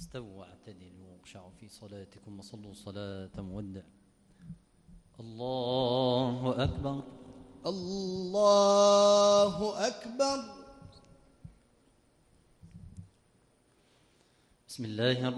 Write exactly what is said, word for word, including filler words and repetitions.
استووا واعتدلوا واخشعوا في صلاتكم وصلوا صلاة مودع. الله أكبر. الله أكبر. بسم الله الرحمن